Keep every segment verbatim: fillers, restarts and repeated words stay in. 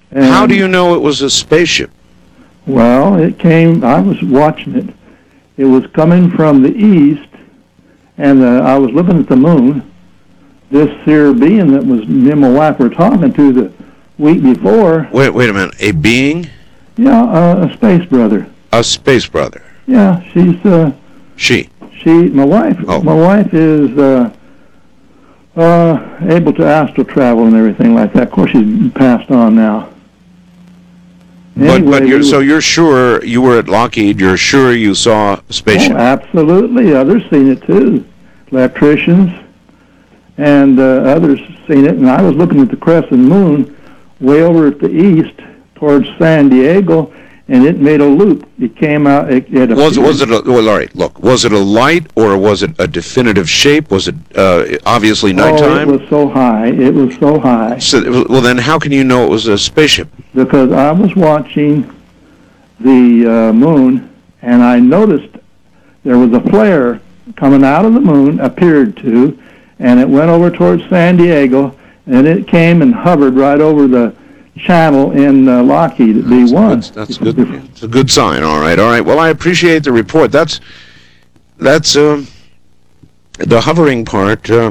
And, how do you know it was a spaceship? Well, it came, I was watching it. It was coming from the east, and uh, I was looking at the moon. This here being that was me and my wife were talking to the week before. Wait, wait a minute. A being? Yeah, uh, a space brother. A space brother. Yeah, she's, uh... She? She, my wife, oh. my wife is, uh, uh, able to astral travel and everything like that. Of course, she's passed on now. But, anyway, but you're, we so were, you're sure you were at Lockheed, you're sure you saw a spaceship? Oh, absolutely. Others seen it too. Electricians and uh, others seen it. And I was looking at the crescent moon way over at the east towards San Diego, and it made a loop. It came out. It, it was, was it a, well, all right, look, was it a light or was it a definitive shape? Was it uh, obviously nighttime? Oh, it was so high. It was so high. So, well, then how can you know it was a spaceship? Because I was watching the uh, moon, and I noticed there was a flare coming out of the moon, appeared to, and it went over towards San Diego, and it came and hovered right over the channel in uh, Lockheed at B one. That's, that's good. It's a good sign. All right, all right. Well, I appreciate the report. That's that's uh, the hovering part. Uh,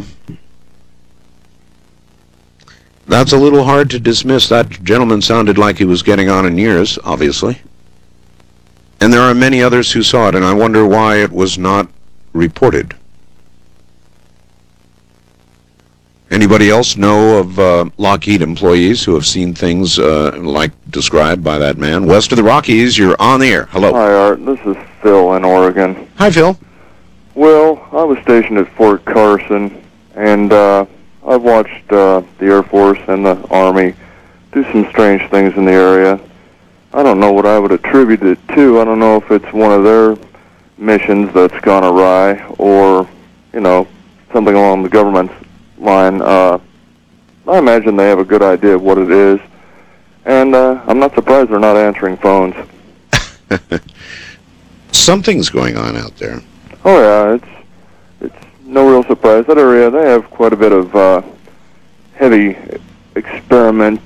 that's a little hard to dismiss. That gentleman sounded like he was getting on in years, obviously. And there are many others who saw it, and I wonder why it was not reported. Anybody else know of uh, Lockheed employees who have seen things uh, like described by that man? West of the Rockies, you're on the air. Hello. Hi, Art. This is Phil in Oregon. Hi, Phil. Well, I was stationed at Fort Carson, and uh, I've watched uh, the Air Force and the Army do some strange things in the area. I don't know what I would attribute it to. I don't know if it's one of their missions that's gone awry or, you know, something along the government's line. Uh, I imagine they have a good idea of what it is, and uh, I'm not surprised they're not answering phones. Something's going on out there. Oh yeah, it's it's no real surprise. That area, they have quite a bit of uh, heavy experiments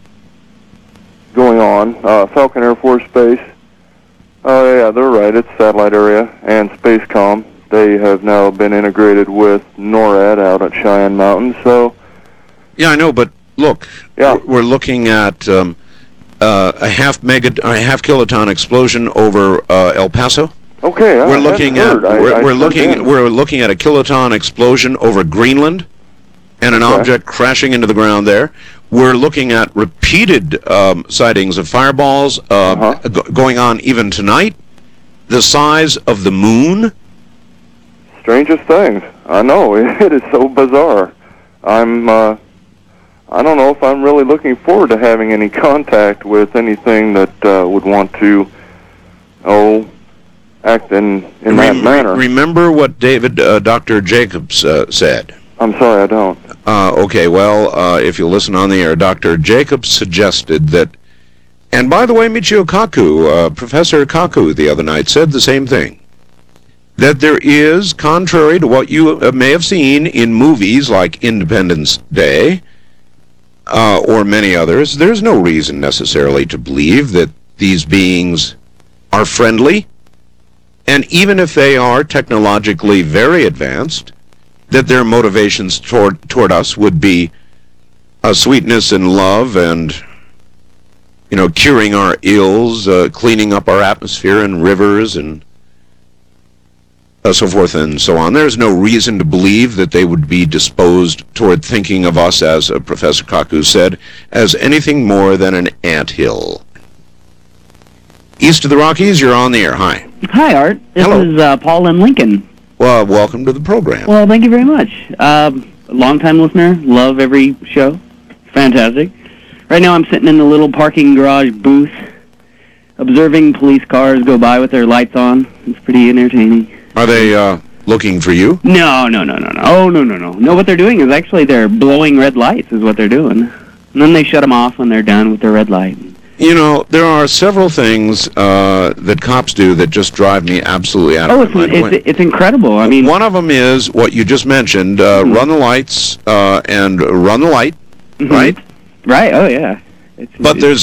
going on. Uh, Falcon Air Force Base. Oh yeah, they're right. It's satellite area and Spacecom. They have now been integrated with NORAD out at Cheyenne Mountain. So, yeah, I know, but look, yeah. we're looking at um, uh, a half mega, a half kiloton explosion over uh, El Paso. Okay, I we're looking at heard. we're, I, I we're looking in. we're looking at a kiloton explosion over Greenland, and an okay. object crashing into the ground there. We're looking at repeated um, sightings of fireballs uh, uh-huh. go going on even tonight. The size of the moon. Strangest things. I know. It is so bizarre. I'm, uh, I don't know if I'm really looking forward to having any contact with anything that uh, would want to, oh, act in, in that Rem manner. Remember what David, uh, Doctor Jacobs uh, said? I'm sorry, I don't. Uh, okay, well, uh, if you'll listen on the air, Doctor Jacobs suggested that, and by the way, Michio Kaku, uh, Professor Kaku the other night said the same thing, that there is, contrary to what you uh, may have seen in movies like Independence Day uh, or many others, there's no reason necessarily to believe that these beings are friendly, and even if they are technologically very advanced, that their motivations toward toward us would be uh, sweetness and love and, you know, curing our ills, uh, cleaning up our atmosphere and rivers and Uh, so forth and so on. There's no reason to believe that they would be disposed toward thinking of us, as uh, Professor Kaku said, as anything more than an anthill. East of the Rockies, you're on the air. Hi. Hi, Art. This Hello. is uh, Paul in Lincoln. Well, welcome to the program. Well, thank you very much. Um, long-time listener. Love every show. Fantastic. Right now I'm sitting in the little parking garage booth observing police cars go by with their lights on. It's pretty entertaining. Are they uh, looking for you? No, no, no, no, no. Oh, no, no, no. No, what they're doing is actually they're blowing red lights is what they're doing. And then they shut them off when they're done with their red light. You know, there are several things uh, that cops do that just drive me absolutely out Oh, of my it's, mind. it's, it's incredible. I mean, one of them is what you just mentioned, uh, mm-hmm. run the lights uh, and run the light, mm-hmm. right? Right, oh, yeah. It's, But it's, there's